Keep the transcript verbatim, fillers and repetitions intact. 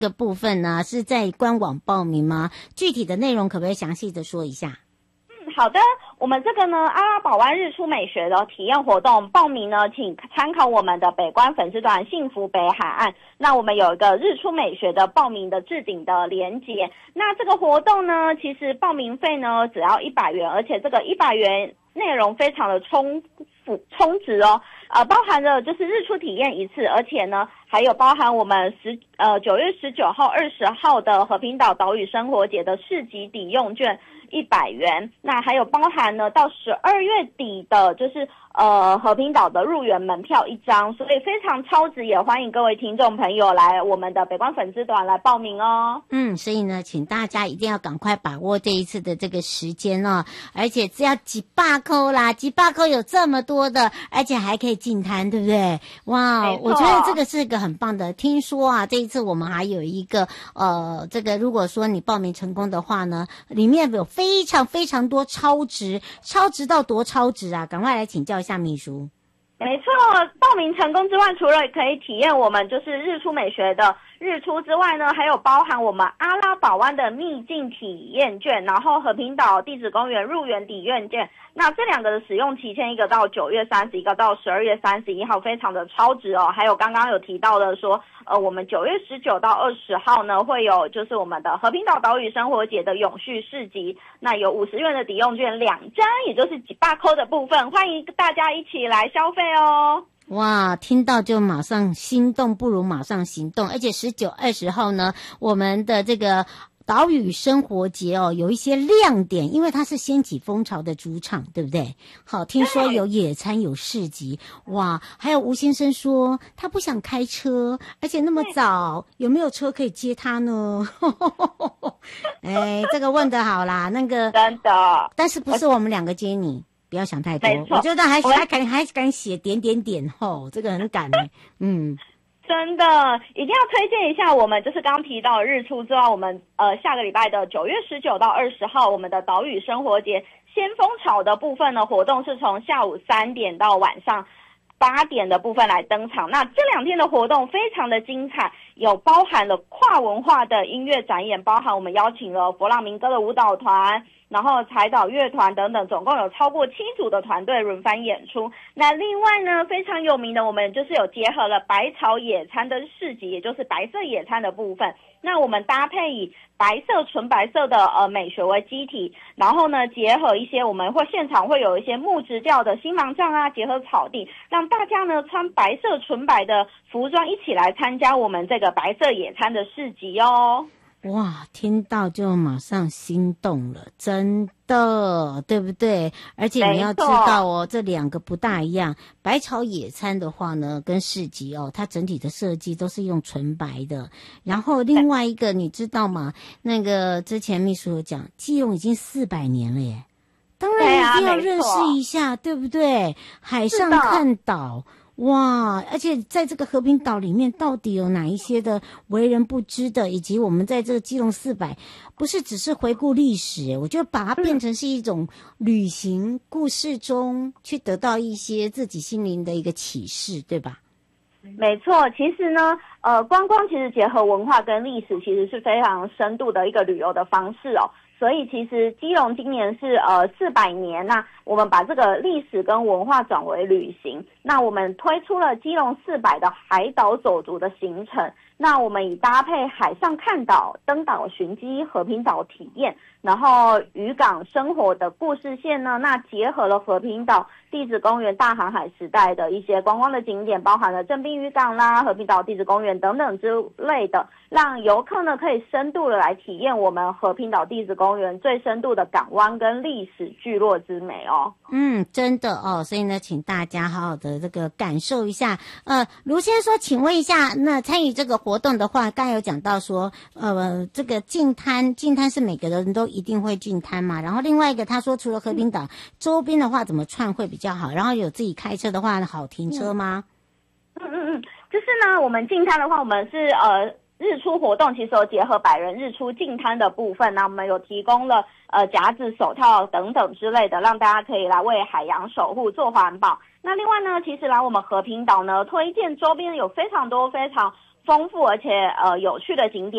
这个部分呢是在官网报名吗？具体的内容可不可以详细的说一下？ 嗯，好的。我们这个呢，阿拉堡湾日出美学的体验活动报名呢，请参考我们的北关粉丝团幸福北海岸。那我们有一个日出美学的报名的置顶的连结。那这个活动呢，其实报名费呢只要一百元，而且这个一百元内容非常的充富充值哦。呃，包含了就是日出体验一次，而且呢还有包含我们十呃九月十九号、二十号的和平岛岛屿生活节的市集抵用券一百元，那还有包含呢到十二月底的就是呃和平岛的入园门票一张，所以非常超值，也欢迎各位听众朋友来我们的北关粉丝团来报名哦。 嗯，所以呢，请大家一定要赶快把握这一次的这个时间哦，而且只要几百块啦，几百块有这么多的，而且还可以进摊，对不对？哇，我觉得这个是一个很棒的。听说啊，这一次我们还有一个呃，这个如果说你报名成功的话呢，里面有非常非常多超值，超值到多超值啊！赶快来请教一下秘书。 没错，报名成功之外，除了可以体验我们就是日出美学的日出之外呢，还有包含我们阿拉堡湾的秘境体验券，然后和平岛地质公园入园抵验券。那这两个的使用期限，一个到九月三十，一个到十二月三十一号，非常的超值哦。还有刚刚有提到的说，呃，我们九月十九到二十号呢，会有就是我们的和平岛岛屿生活节的永续市集，那有五十元的抵用券两张，也就是几百块的部分，欢迎大家一起来消费哦。 哇，听到就马上心动，不如马上行动。而且十九、二十号呢，我们的这个岛屿生活节哦，有一些亮点，因为它是掀起风潮的主场，对不对？好，听说有野餐，有市集，哇！还有吴先生说他不想开车，而且那么早，有没有车可以接他呢？哎，这个问得好啦，那个真的， 但是不是我们两个接你？不要想太多，我觉得还还敢还敢写点点点吼，这个很敢哎、欸，嗯。 真的一定要推荐一下我们就是刚刚提到的日出之外，我们呃下个礼拜的九月十九到二十号，我们的岛屿生活节先锋潮的部分呢，活动是从下午三点到晚上八点的部分来登场。那这两天的活动非常的精彩，有包含了跨文化的音乐展演，包含我们邀请了佛朗明哥的舞蹈团，然后彩岛乐团等等，总共有超过七组的团队轮番演出。那另外呢，非常有名的，我们就是有结合了百草野餐的市集，也就是白色野餐的部分。那我们搭配以白色纯白色的呃美学为基体，然后呢结合一些我们会现场会有一些木质调的新芒杖啊，结合草地，让大家呢穿白色纯白的服装一起来参加我们这个白色野餐的市集哦。 哇，听到就马上心动了，真的，对不对？而且你要知道哦，这两个不大一样。百草野餐的话呢，跟市集哦，它整体的设计都是用纯白的。然后另外一个，你知道吗？那个之前秘书有讲，基隆已经四百年了耶，当然一定要认识一下， 对, 对不对？海上看岛。哇，而且在这个和平岛里面到底有哪一些的为人不知的，以及我们在这个基隆四百不是只是回顾历史，我觉得把它变成是一种旅行故事中去得到一些自己心灵的一个启示，对吧？ 没错，其实呢呃，观光其实结合文化跟历史其实是非常深度的一个旅游的方式哦。所以其实基隆今年是呃四百年，那我们把这个历史跟文化转为旅行，那我们推出了基隆四百的海岛走读的行程，那我们以搭配海上看岛、登岛寻机、和平岛体验，然后渔港生活的故事线呢，那结合了和平岛地质公园大航海时代的一些观光的景点，包含了正滨渔港啦、和平岛地质公园等等之类的，让游客呢可以深度的来体验我们和平岛地质公园最深度的港湾跟历史聚落之美哦。 嗯，真的哦，所以呢，请大家好好的这个感受一下。呃，卢先生说，请问一下，那参与这个活动的话，刚才有讲到说，呃，这个进滩，进滩是每个人都一定会进滩嘛。然后另外一个，他说除了和平岛、嗯、周边的话，怎么串会比较好？然后有自己开车的话，好停车吗？ 嗯嗯嗯，就是呢，我们进滩的话，我们是呃。日出活动其实有结合百人日出进滩的部分，那我们有提供了呃夹子、手套等等之类的，让大家可以来为海洋守护做环保。那另外呢，其实来我们和平岛呢，推荐周边有非常多非常丰富而且呃有趣的景点。